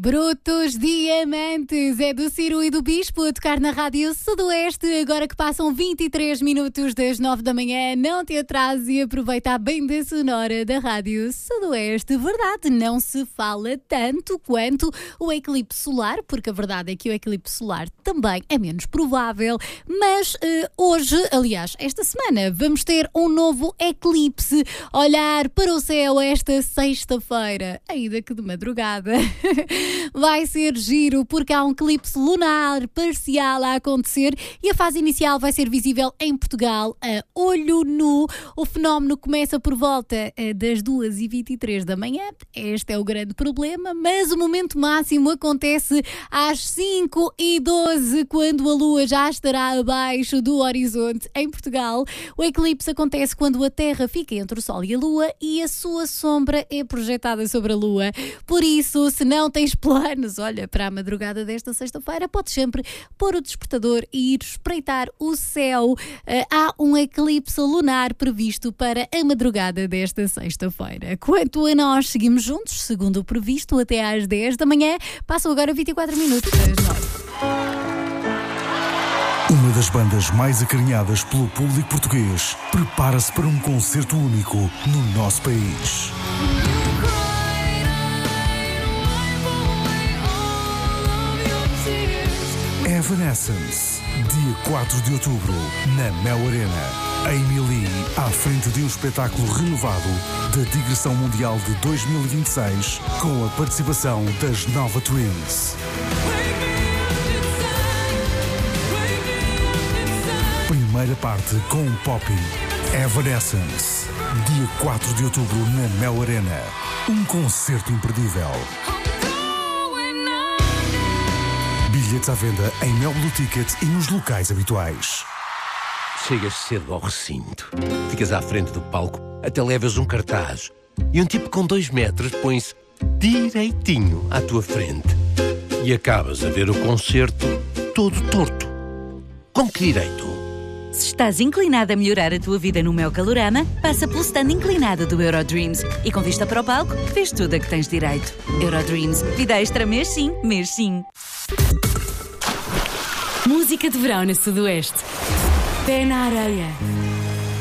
Brutos Diamantes é do Ciro e do Bispo a tocar na Rádio Sudoeste. Agora que passam 23 minutos das 9 da manhã, não te atrases e aproveita a banda sonora da Rádio Sudoeste. Verdade, não se fala tanto quanto o eclipse solar, porque a verdade é que o eclipse solar também é menos provável. Mas hoje, aliás, esta semana, vamos ter um novo eclipse. Olhar para o céu esta sexta-feira, ainda que de madrugada. Vai ser giro porque há um eclipse lunar parcial a acontecer e a fase inicial vai ser visível em Portugal a olho nu. O fenómeno começa por volta das 2h23 da manhã. Este é o grande problema, mas o momento máximo acontece às 5h12, quando a lua já estará abaixo do horizonte em Portugal. O eclipse acontece quando a Terra fica entre o Sol e a Lua e a sua sombra é projetada sobre a Lua. Por isso, se não tens planos, olha, para a madrugada desta sexta-feira, podes sempre pôr o despertador e ir espreitar o céu. Há um eclipse lunar previsto para a madrugada desta sexta-feira. Quanto a nós, seguimos juntos, segundo o previsto, até às 10 da manhã. Passam agora 24 minutos das 9. Uma das bandas mais acarinhadas pelo público português prepara-se para um concerto único no nosso país. Evanescence, dia 4 de outubro, na Mel Arena. Amy Lee, à frente de um espetáculo renovado da digressão mundial de 2026, com a participação das Nova Twins. Primeira parte com Poppy. Evanescence, dia 4 de outubro, na Mel Arena. Um concerto imperdível. Bilhetes à venda em Mel Blue Ticket e nos locais habituais. Chegas cedo ao recinto, ficas à frente do palco, até levas um cartaz e um tipo com 2 metros põe-se direitinho à tua frente e acabas a ver o concerto todo torto. Com que direito? Se estás inclinado a melhorar a tua vida no Mel Calorama, passa pelo stand inclinado do Eurodreams e com vista para o palco, vês tudo a que tens direito. Eurodreams, vida extra mês sim, mês sim. Música de verão na Sudoeste. Pé na areia.